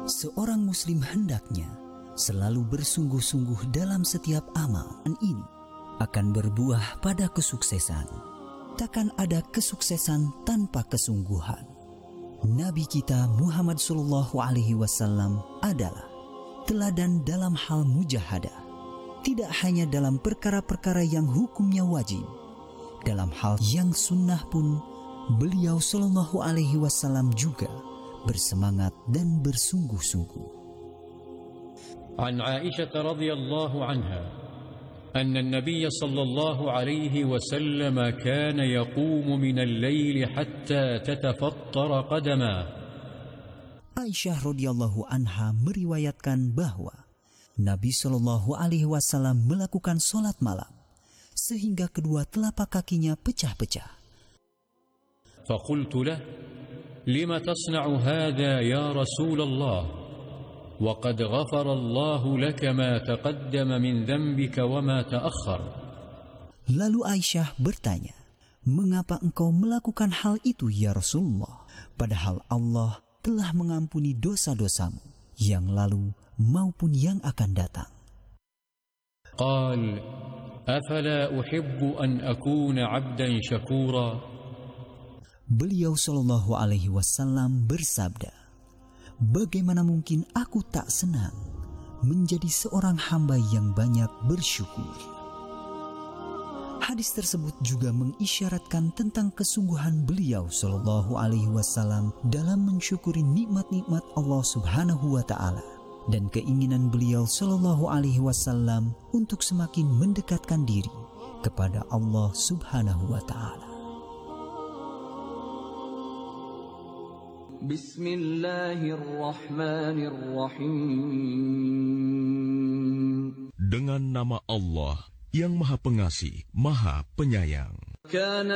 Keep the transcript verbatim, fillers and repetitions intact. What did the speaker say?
Seorang muslim hendaknya selalu bersungguh-sungguh dalam setiap amal, dan ini akan berbuah pada kesuksesan. Takkan ada kesuksesan tanpa kesungguhan. Nabi kita Muhammad sallallahu alaihi wasallam adalah teladan dalam hal mujahadah. Tidak hanya dalam perkara-perkara yang hukumnya wajib, dalam hal yang sunnah pun beliau sallallahu alaihi wasallam juga bersemangat dan bersungguh-sungguh. An Aisyah radhiyallahu anha أن النبي صلى الله عليه وسلم كان يقوم من الليل حتى تتفطر قدماه. Aisyah radhiyallahu anha meriwayatkan bahwa Nabi sallallahu alaihi wasallam melakukan salat malam sehingga kedua telapak kakinya pecah-pecah. فقلت له لم تصنع هذا يا رسول الله وقد غفر الله لك ما تقدم من ذنبك وما تأخر. Lalu Aisyah bertanya, "Mengapa engkau melakukan hal itu ya Rasulullah, padahal Allah telah mengampuni dosa-dosamu yang lalu maupun yang akan datang?" قال أفلا أحب أن أكون عبدا شكورا. Beliau sallallahu alaihi wasallam bersabda, "Bagaimana mungkin aku tak senang menjadi seorang hamba yang banyak bersyukur." Hadis tersebut juga mengisyaratkan tentang kesungguhan beliau sallallahu alaihi wasallam dalam mensyukuri nikmat-nikmat Allah Subhanahu wa taala dan keinginan beliau sallallahu alaihi wasallam untuk semakin mendekatkan diri kepada Allah Subhanahu wa taala. Bismillahirrahmanirrahim. Dengan nama Allah yang Maha Pengasih, Maha Penyayang.